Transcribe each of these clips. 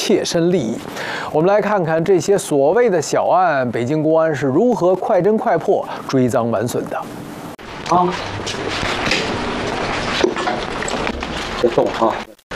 切身利益。我们来看看这些所谓的小案，北京公安是如何快侦快破、追赃完损的。 别动啊！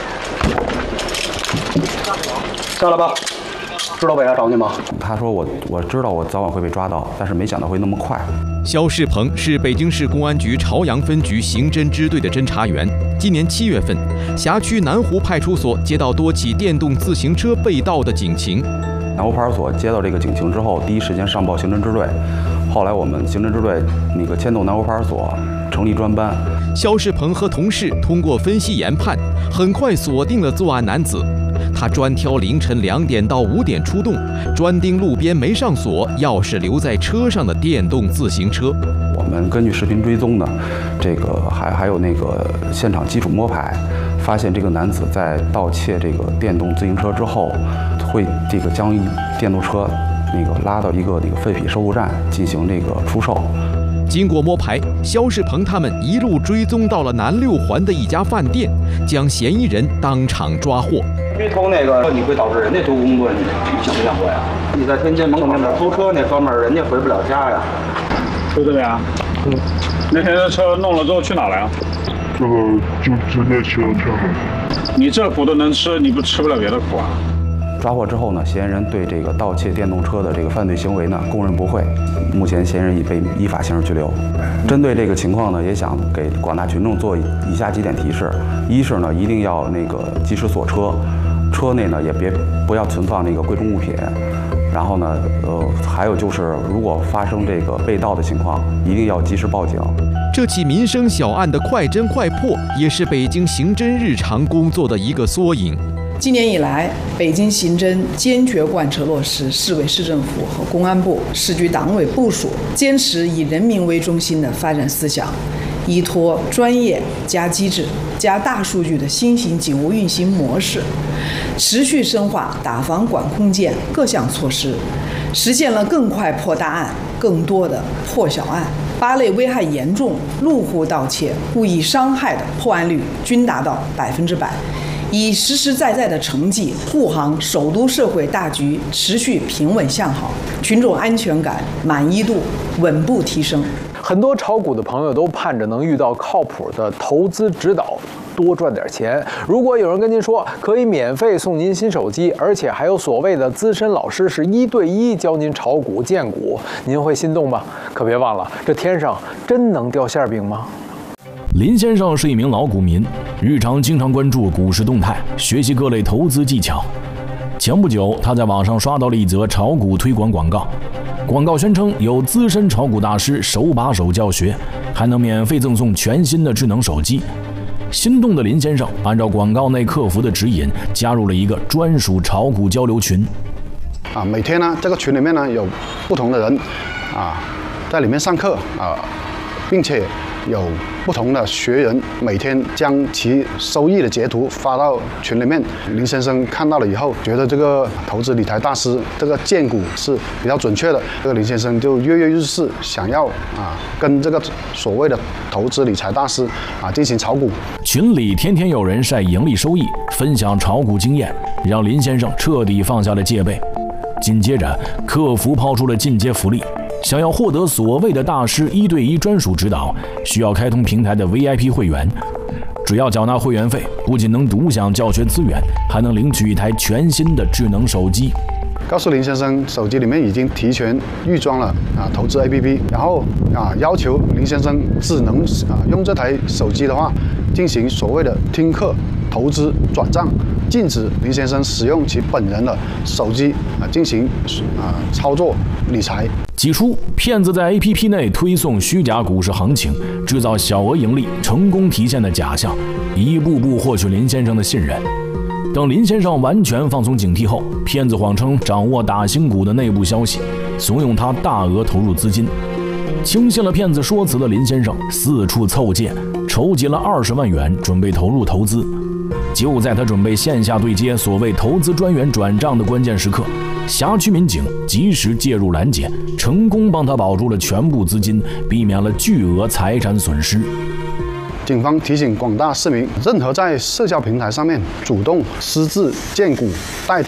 下来吧。知道为啥找你吗？ 他说我知道我早晚会被抓到，但是没想到会那么快。 肖世鹏是北京市公安局朝阳分局刑侦支队的侦查员。今年7月份，辖区南湖派出所接到多起电动自行车被盗的警情。 南湖派出所接到这个警情之后，第一时间上报刑侦支队。后来我们刑侦支队牵动南湖派出所成立专班。 肖世鹏和同事通过分析研判，很快锁定了作案男子。他专挑凌晨2点到5点出动，专盯路边没上锁、钥匙留在车上的电动自行车。 我们根据视频追踪呢，还有现场基础摸排，发现这个男子在盗窃这个电动自行车之后，会将电动车拉到一个废品收购站进行出售。 经过摸排，肖世鹏他们一路追踪到了南6环的一家饭店，将嫌疑人当场抓获。 去偷你会导致人家偷工作，你想没想过呀？你在天津门口那边偷车那哥们儿，人家回不了家呀。 就这个呀？那天的车弄了之后去哪了呀？ 这个就直接骑到车上。 你这苦都能吃，你不吃不了别的苦啊？ 抓获之后呢，嫌疑人对盗窃电动车的犯罪行为呢供认不讳。目前嫌疑人已被依法刑事拘留。针对这个情况呢，也想给广大群众做以下几点提示：一是呢，一定要及时锁车，车内呢也不要存放贵重物品。然后呢，还有就是，如果发生被盗的情况，一定要及时报警。 这起民生小案的快侦快破，也是北京刑侦日常工作的一个缩影。 今年以来，北京刑侦坚决贯彻落实市委市政府和公安部、市局党委部署坚持以人民为中心的发展思想，依托专业加机制加大数据的新型警务运行模式，持续深化打防管控建各项措施，实现了更快破大案、更多的破小案。8类危害严重路虎盗窃、故意伤害的破案率均达到100%。以实实在在的成绩护航首都社会大局持续平稳向好，群众安全感、满意度稳步提升。 很多炒股的朋友都盼着能遇到靠谱的投资指导，多赚点钱。如果有人跟您说可以免费送您新手机，而且还有所谓的资深老师是1对1教您炒股荐股，您会心动吗？可别忘了，这天上真能掉馅饼吗？ 林先生是一名老股民，日常经常关注股市动态，学习各类投资技巧。前不久，他在网上刷到了一则炒股推广广告，广告宣称有资深炒股大师手把手教学，还能免费赠送全新的智能手机。心动的林先生按照广告内客服的指引，加入了一个专属炒股交流群。 每天呢，这个群里面呢有不同的人在里面上课并且有不同的学员每天将其收益的截图发到群里面。林先生看到了以后，觉得这个投资理财大师这个荐股是比较准确的，这个林先生就跃跃欲试，想要跟这个所谓的投资理财大师进行炒股。 群里天天有人晒盈利收益，分享炒股经验，让林先生彻底放下了戒备。紧接着，客服抛出了进阶福利。想要获得所谓的大师1对1专属指导，需要开通平台的 VIP 会员。只要缴纳会员费，不仅能独享教学资源，还能领取一台全新的智能手机。 告诉林先生，手机里面已经提前预装了投资 APP， 然后要求林先生只能用这台手机的话，进行所谓的听课、投资、转账，禁止林先生使用其本人的手机进行操作理财。 起初，骗子在 APP 内推送虚假股市行情，制造小额盈利、成功提现的假象，一步步获取林先生的信任。等林先生完全放松警惕后，骗子谎称掌握大兴股的内部消息，怂恿他大额投入资金。轻信了骗子说辞的林先生四处凑借，筹集了20万元，准备投入投资。就在他准备线下对接所谓投资专员转账的关键时刻，辖区民警及时介入拦截，成功帮他保住了全部资金，避免了巨额财产损失。 警方提醒广大市民，任何在社交平台上面主动私自荐股、代